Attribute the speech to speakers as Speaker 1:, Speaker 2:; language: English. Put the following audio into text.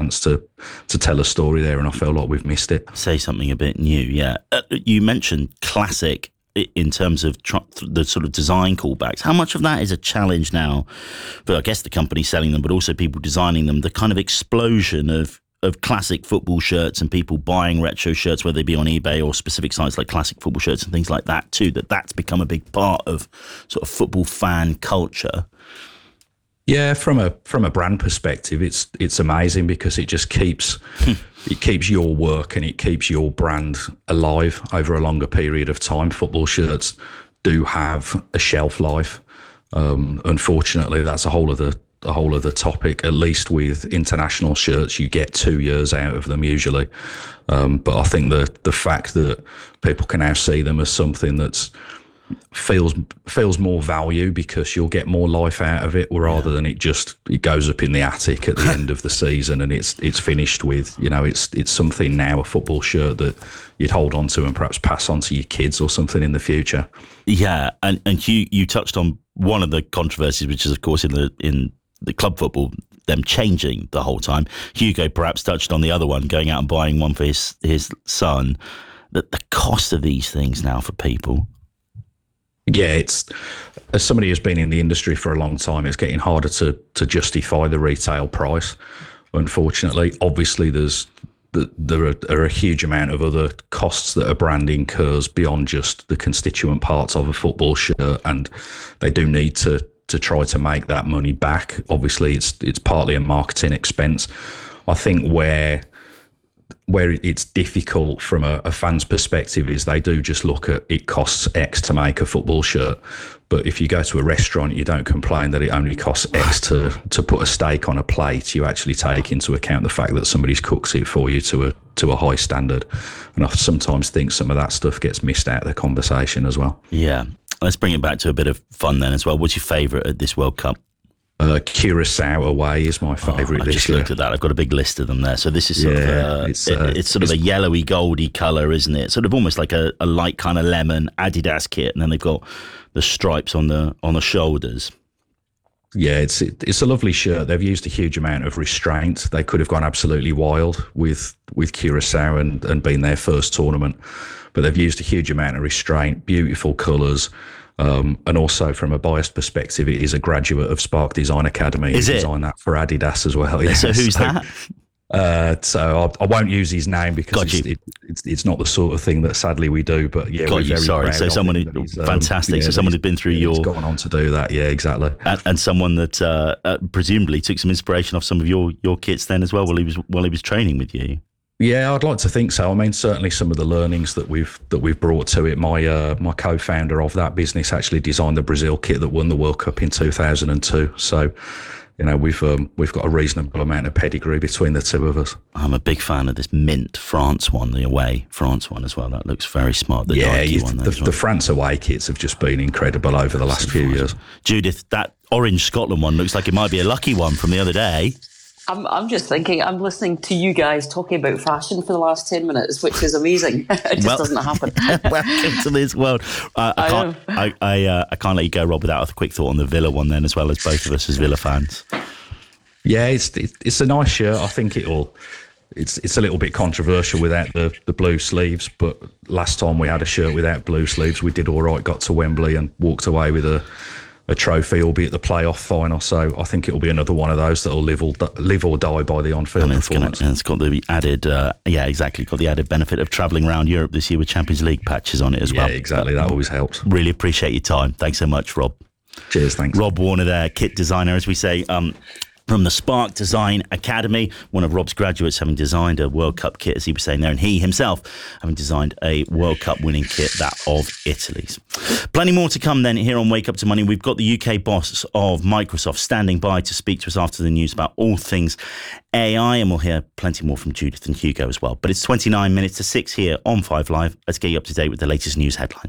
Speaker 1: chance to tell a story there, and I feel like we've missed it.
Speaker 2: Say something a bit new, yeah. You mentioned classic in terms of the sort of design callbacks. How much of that is a challenge now for, I guess, the company selling them, but also people designing them? The kind of explosion of classic football shirts and people buying retro shirts, whether they be on eBay or specific sites like Classic Football Shirts and things like that too, that's become a big part of sort of football fan culture.
Speaker 1: Yeah, from a brand perspective, it's amazing because it just keeps it keeps your work and it keeps your brand alive over a longer period of time. Football shirts do have a shelf life. Unfortunately, that's a whole other topic. At least with international shirts, you get 2 years out of them usually. But I think the fact that people can now see them as something that's feels more value because you'll get more life out of it rather than it goes up in the attic at the end of the season and it's finished with, it's something now, a football shirt that you'd hold on to and perhaps pass on to your kids or something in the future.
Speaker 2: Yeah, and you touched on one of the controversies, which is of course in the club football, them changing the whole time. Hugo perhaps touched on the other one, going out and buying one for his son. The cost of these things now for people.
Speaker 1: Yeah, it's, as somebody who's been in the industry for a long time, it's getting harder to justify the retail price. Unfortunately, obviously, there are a huge amount of other costs that a brand incurs beyond just the constituent parts of a football shirt, and they do need to try to make that money back. Obviously, it's partly a marketing expense. I think where it's difficult from a fan's perspective is they do just look at it costs X to make a football shirt. But if you go to a restaurant, you don't complain that it only costs X to put a steak on a plate. You actually take into account the fact that somebody's cooks it for you to a high standard. And I sometimes think some of that stuff gets missed out of the conversation as well.
Speaker 2: Yeah. Let's bring it back to a bit of fun then as well. What's your favourite at this World Cup?
Speaker 1: Curacao away is my favourite.
Speaker 2: I just looked at that. I've got a big list of them there. So this is sort of it's sort of a yellowy, goldy colour, isn't it? Sort of almost like a light kind of lemon Adidas kit, and then they've got the stripes on the shoulders.
Speaker 1: Yeah, it's a lovely shirt. They've used a huge amount of restraint. They could have gone absolutely wild with Curacao and been their first tournament, but they've used a huge amount of restraint. Beautiful colours. And also from a biased perspective, it is a graduate of Spark Design Academy.
Speaker 2: Is it?
Speaker 1: Designed that for Adidas as well. Yeah.
Speaker 2: So who's that?
Speaker 1: So I won't use his name because it's not the sort of thing that sadly we do. But yeah,
Speaker 2: got you. Sorry. So someone who fantastic. So someone who's been through your
Speaker 1: gone on to do that. Yeah, exactly.
Speaker 2: And someone that presumably took some inspiration off some of your kits then as well while he was training with you.
Speaker 1: Yeah, I'd like to think so. I mean, certainly some of the learnings that we've brought to it. My co-founder of that business actually designed the Brazil kit that won the World Cup in 2002. So, we've got a reasonable amount of pedigree between the two of us.
Speaker 2: I'm a big fan of this mint France one, the away France one as well. That looks very smart. The Nike one,
Speaker 1: the France away kits have just been incredible over the last few years.
Speaker 2: Judith, that orange Scotland one looks like it might be a lucky one from the other day.
Speaker 3: I'm just thinking, I'm listening to you guys talking about fashion for the last 10 minutes, which is amazing. It just doesn't happen.
Speaker 2: Welcome to this world. I can't let you go, Rob, without a quick thought on the Villa one then, as well as both of us as Villa fans.
Speaker 1: Yeah, it's a nice shirt. I think it's a little bit controversial without the blue sleeves, but last time we had a shirt without blue sleeves, we did all right, got to Wembley and walked away with a trophy, albeit the playoff final. So I think it'll be another one of those that'll live or die by the on-field performance.
Speaker 2: And it's got the added, got the added benefit of travelling around Europe this year with Champions League patches on it as well.
Speaker 1: Yeah, exactly. That always helps.
Speaker 2: Really appreciate your time. Thanks so much, Rob.
Speaker 1: Cheers, thanks.
Speaker 2: Rob Warner there, kit designer, as we say, from the Spark Design Academy, one of Rob's graduates having designed a World Cup kit, as he was saying there, and he himself having designed a World Cup winning kit, that of Italy's. Plenty more to come then here on Wake Up to Money. We've got the UK boss of Microsoft standing by to speak to us after the news about all things AI, and we'll hear plenty more from Judith and Hugo as well. But it's 29 minutes to 6 here on 5 Live. Let's get you up to date with the latest news headlines.